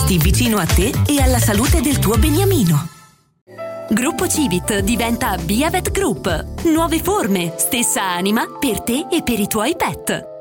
resti vicino a te e alla salute del tuo beniamino. Gruppo Civit diventa Biavet Group. Nuove forme, stessa anima per te e per i tuoi pet.